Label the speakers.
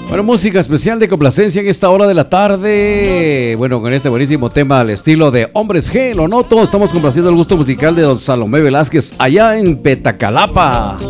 Speaker 1: Bueno, música especial de complacencia en esta hora de la tarde. Bueno, con este buenísimo tema al estilo de Hombres G, lo noto. Estamos complaciendo el gusto musical de don Salomé Velázquez allá en Petacalapa.